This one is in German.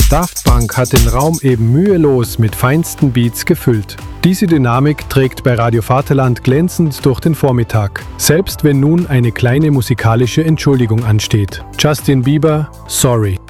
Daft Punk hat den Raum eben mühelos mit feinsten Beats gefüllt. Diese Dynamik trägt bei Radio Vaterland glänzend durch den Vormittag, selbst wenn nun eine kleine musikalische Entschuldigung ansteht. Justin Bieber, Sorry.